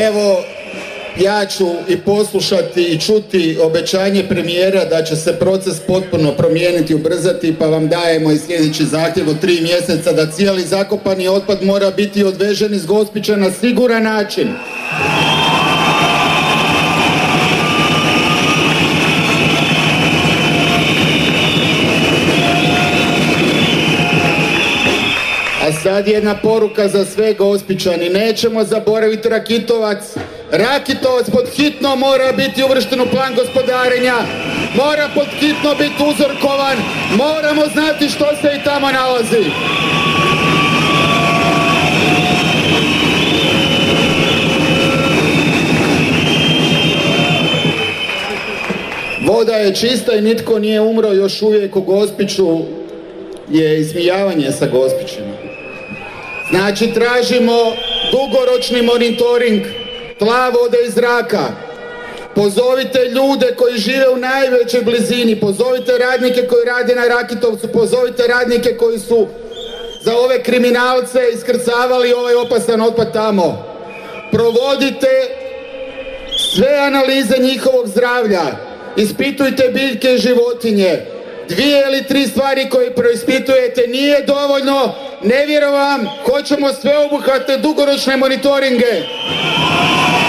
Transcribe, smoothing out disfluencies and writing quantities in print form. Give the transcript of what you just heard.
Evo, ja ću i poslušati i čuti obećanje premijera da će se proces potpuno promijeniti, ubrzati, pa vam dajemo i sljedeći zahtjev od 3 mjeseca da cijeli zakopani otpad mora biti odvežen iz Gospića na siguran način. A sad jedna poruka za sve Gospićani. Nećemo zaboraviti Rakitovac. Rakitovac pod hitno mora biti uvršten u plan gospodarenja. Mora pod hitno biti uzorkovan. Moramo znati što se i tamo nalazi. Voda je čista i nitko nije umro. Još uvijek u Gospiću je ismijavanje sa Gospićima. Znači, tražimo dugoročni monitoring tla, vode i zraka. Pozovite ljude koji žive u najvećoj blizini, pozovite radnike koji rade na Rakitovcu, pozovite radnike koji su za ove kriminalce iskrcavali ovaj opasan otpad tamo. Provodite sve analize njihovog zdravlja, ispitujte biljke i životinje. 2 ili 3 stvari koje preispitujete nije dovoljno, ne vjerujem, hoćemo sveobuhvatne dugoročne monitoringe.